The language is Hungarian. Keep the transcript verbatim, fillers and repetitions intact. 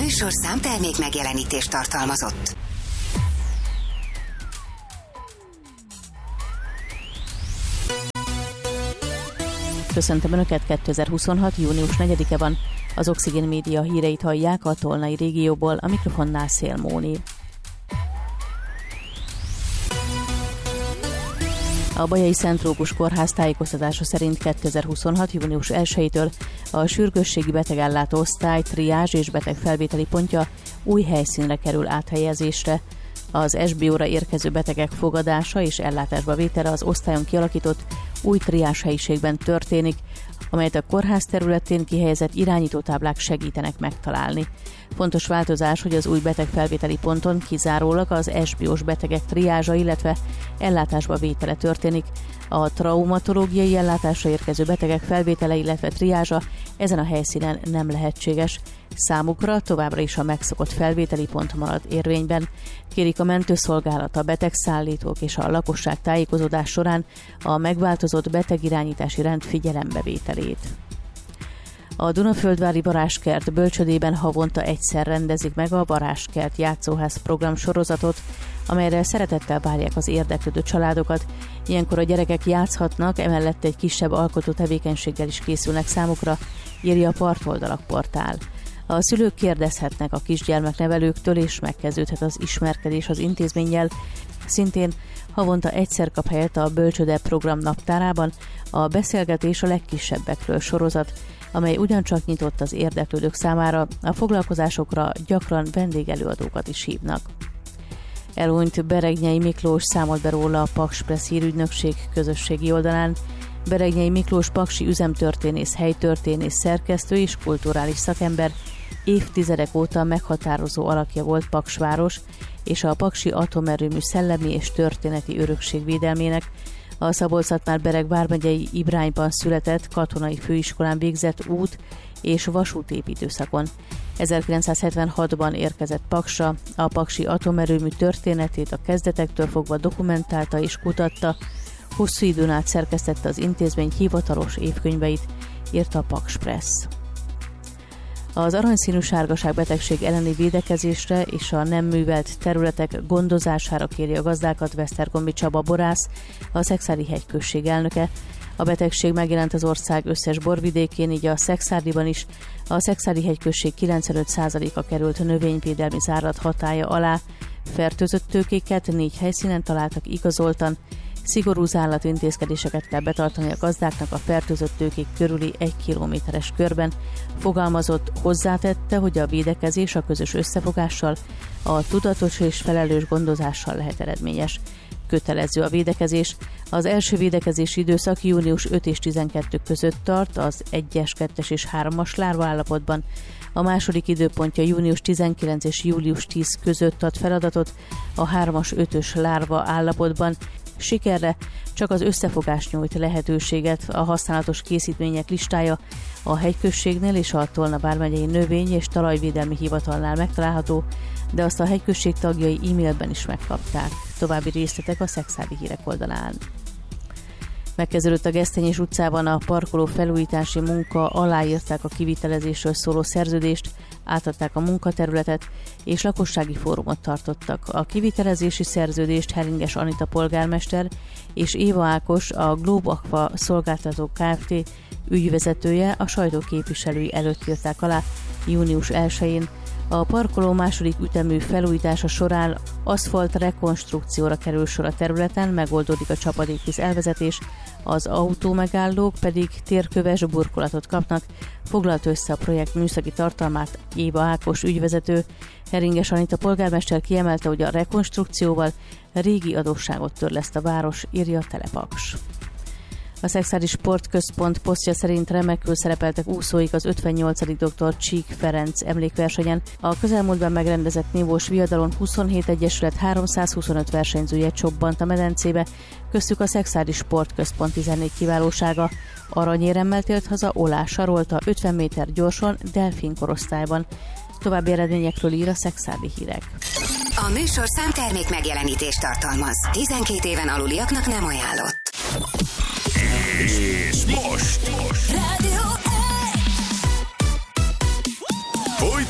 műsor számtermék megjelenítést tartalmazott. Köszöntöm Önöket, kétezer-huszonhat. június negyedike van. Az Oxigén Média híreit hallják a tolnai régióból, a mikrofonnál Szél Móni. A Bajai Szent Rókus Kórház tájékoztatása szerint kétezer-huszonhat. június elsejétől a sürgősségi betegellátó osztály, triázs és betegfelvételi pontja új helyszínre kerül áthelyezésre. Az es bé ó-ra érkező betegek fogadása és ellátásba vétele az osztályon kialakított új triázs helyiségben történik, amelyet a kórház területén kihelyezett irányítótáblák segítenek megtalálni. Fontos változás, hogy az új betegfelvételi ponton kizárólag az es bé ó-s betegek triázsa, illetve ellátásba vétele történik. A traumatológiai ellátásra érkező betegek felvétele, illetve triázsa ezen a helyszínen nem lehetséges. Számukra továbbra is a megszokott felvételi pont marad érvényben. Kérik a mentőszolgálat, a betegszállítók és a lakosság tájékozódás során a megváltozott betegirányítási rend figyelembevételét. A Dunaföldvári Varázskert bölcsödében havonta egyszer rendezik meg a Varázskert játszóház program sorozatot, amelyre szeretettel várják az érdeklődő családokat. Ilyenkor a gyerekek játszhatnak, emellett egy kisebb alkotó tevékenységgel is készülnek számukra, írja a Partoldalak portál. A szülők kérdezhetnek a kisgyermeknevelőktől, és megkezdődhet az ismerkedés az intézménnyel. Szintén havonta egyszer kap helyet a bölcsöde program naptárában a Beszélgetés a legkisebbekről sorozat, amely ugyancsak nyitott az érdeklődők számára, a foglalkozásokra gyakran vendégelőadókat is hívnak. Elhunyt Beregnyei Miklós számolt be róla a Paks Pressz hírügynökség közösségi oldalán. Beregnyei Miklós paksi üzemtörténész, helytörténész, szerkesztő és kulturális szakember, évtizedek óta meghatározó alakja volt Paksváros és a paksi atomerőmű szellemi és történeti örökség védelmének. A Szabolcs-Szatmár-Bereg vármegyei Ibrányban született, katonai főiskolán végzett út- és vasútépítő szakon. ezerkilencszázhetvenhatban érkezett Paksra, a paksi atomerőmű történetét a kezdetektől fogva dokumentálta és kutatta, hosszú időn át szerkesztette az intézmény hivatalos évkönyveit, írta a Paks Pressz. Az aranyszínű sárgaság betegség elleni védekezésre és a nem művelt területek gondozására kéri a gazdákat Vesztergombi Csaba borász, a Szekszárdi hegyközség elnöke. A betegség megjelent az ország összes borvidékén, így a Szekszárdiban is. A Szekszárdi hegyközség kilencvenöt százaléka került növényvédelmi zárat hatálya alá. Fertőzött tőkéket négy helyszínen találtak igazoltan. Szigorú zállatintézkedéseket kell betartani a gazdáknak a fertőzött tőkék körüli egy kilométeres körben. Fogalmazott, hozzátette, hogy a védekezés a közös összefogással, a tudatos és felelős gondozással lehet eredményes. Kötelező a védekezés. Az első védekezési időszak június ötödike és tizenkettő között tart az egyes, kettes és hármas lárva állapotban. A második időpontja június tizenkilencedike és július tízedike között ad feladatot a hármas, ötös lárva állapotban. Sikerre csak az összefogás nyújt lehetőséget. A használatos készítmények listája a hegyközségnél és a Tolna vármegyei növény- és talajvédelmi hivatalnál megtalálható, de azt a hegyközség tagjai e-mailben is megkapták. További részletek a Szekszárdi hírek oldalán. Megkezdődött a Gesztenyés utcában a parkoló felújítási munka, aláírták a kivitelezésről szóló szerződést, átadták a munkaterületet és lakossági fórumot tartottak. A kivitelezési szerződést Heringes Anita polgármester és Éva Ákos, a Globe Aqua szolgáltató Kft. Ügyvezetője a sajtó képviselői előtt írták alá június elsején. A parkoló második ütemű felújítása során aszfalt rekonstrukcióra kerül sor a területen, megoldódik a csapadékvíz elvezetés, az autómegállók pedig térköves burkolatot kapnak, foglalt össze a projekt műszaki tartalmát Éva Ákos ügyvezető. Heringes Anita polgármester kiemelte, hogy a rekonstrukcióval régi adósságot törleszt a város, írja a Telepaks. A Szekszárdi Sportközpont posztja szerint remekül szerepeltek úszóik az ötvennyolcadik dr. Csík Ferenc emlékversenyen. A közelmúltban megrendezett nívós viadalon huszonhét egyesület háromszázhuszonöt versenyzője csobbant a medencébe, köztük a Szekszárdi Sportközpont tizennégy kiválósága. Aranyéremmel tért haza Olá Sarolta ötven méter gyorsan delfin korosztályban. További eredményekről ír a Szekszárdi hírek. A műsor számtermék megjelenítést tartalmaz. tizenkét éven aluliaknak nem ajánlott. És most, most.